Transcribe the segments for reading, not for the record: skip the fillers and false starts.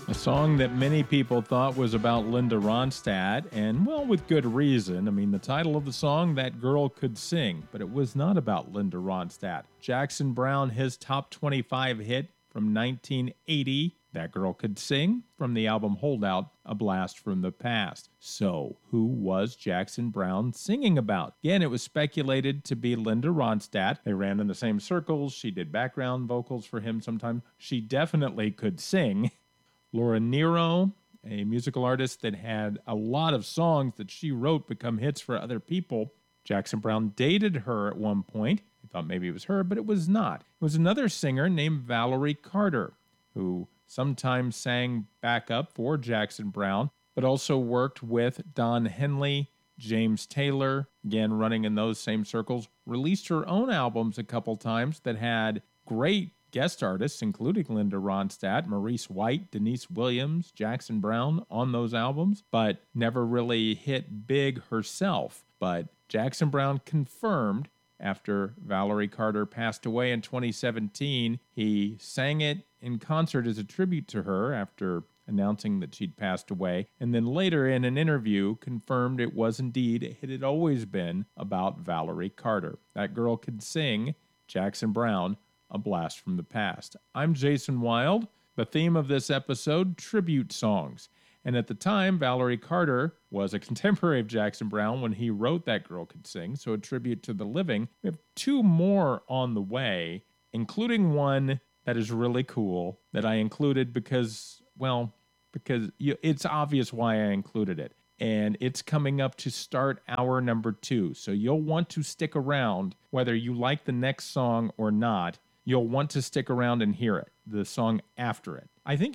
A song that many people thought was about Linda Ronstadt, and well, with good reason. I mean, the title of the song, That Girl Could Sing, but it was not about Linda Ronstadt. Jackson Browne, his top 25 hit from 1980, That Girl Could Sing, from the album Holdout, A Blast from the Past. So, who was Jackson Browne singing about? Again, it was speculated to be Linda Ronstadt. They ran in the same circles. She did background vocals for him sometimes. She definitely could sing. Laura Nyro, a musical artist that had a lot of songs that she wrote become hits for other people. Jackson Browne dated her at one point. I thought maybe it was her, but it was not. It was another singer named Valerie Carter, who sometimes sang backup for Jackson Browne, but also worked with Don Henley, James Taylor, again running in those same circles, released her own albums a couple times that had great guest artists, including Linda Ronstadt, Maurice White, Denise Williams, Jackson Browne on those albums, but never really hit big herself. But Jackson Browne confirmed after Valerie Carter passed away in 2017, he sang it in concert as a tribute to her after announcing that she'd passed away, and then later in an interview confirmed it was indeed, it had always been about Valerie Carter. That Girl Could Sing, Jackson Browne, A Blast from the Past. I'm Jason Wild. The theme of this episode, tribute songs. And at the time, Valerie Carter was a contemporary of Jackson Browne when he wrote That Girl Could Sing, so a tribute to the living. We have two more on the way, including one that is really cool that I included because it's obvious why I included it. And it's coming up to start hour number 2. So you'll want to stick around, whether you like the next song or not. You'll want to stick around and hear it, the song after it. I think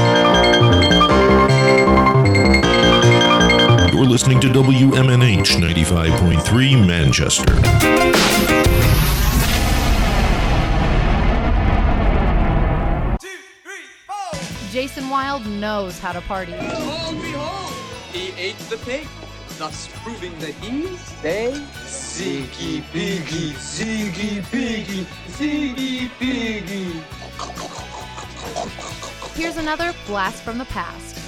you're listening to WMNH 95.3 Manchester. Jason Wild knows how to party. Behold, he ate the pig, thus proving that he's a Ziggy Piggy, Ziggy Piggy, Ziggy Piggy. Here's another blast from the past.